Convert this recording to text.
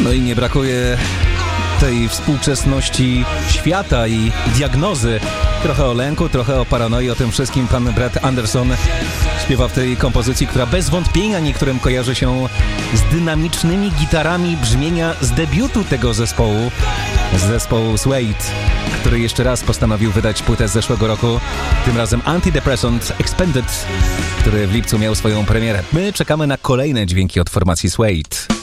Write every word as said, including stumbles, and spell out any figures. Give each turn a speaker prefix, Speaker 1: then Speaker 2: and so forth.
Speaker 1: No i nie brakuje tej współczesności świata i diagnozy. Trochę o lęku, trochę o paranoi, o tym wszystkim pan Brett Anderson śpiewa w tej kompozycji, która bez wątpienia niektórym kojarzy się z dynamicznymi gitarami brzmienia z debiutu tego zespołu, z zespołu Suede, który jeszcze raz postanowił wydać płytę z zeszłego roku, tym razem Antidepressant Expanded, który w lipcu miał swoją premierę. My czekamy na kolejne dźwięki od formacji Suede.